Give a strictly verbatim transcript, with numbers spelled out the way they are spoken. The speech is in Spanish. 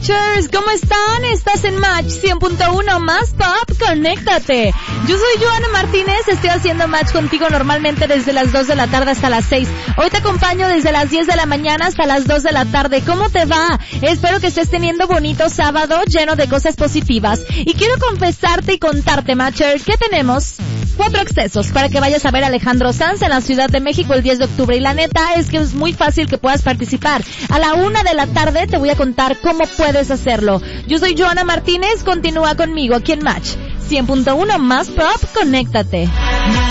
Matchers, ¿cómo están? Estás en Match cien punto uno más Pop, conéctate. Yo soy Joana Martínez, estoy haciendo match contigo normalmente desde las dos de la tarde hasta las seis. Hoy te acompaño desde las diez de la mañana hasta las dos de la tarde. ¿Cómo te va? Espero que estés teniendo bonito sábado lleno de cosas positivas. Y quiero confesarte y contarte, Matcher, que tenemos cuatro accesos para que vayas a ver a Alejandro Sanz en la Ciudad de México el diez de octubre. Y la neta es que es muy fácil que puedas participar. A la una de la tarde te voy a contar cómo puedes hacerlo. Yo soy Joana Martínez, continúa conmigo aquí en Match cien punto uno más Pop, conéctate.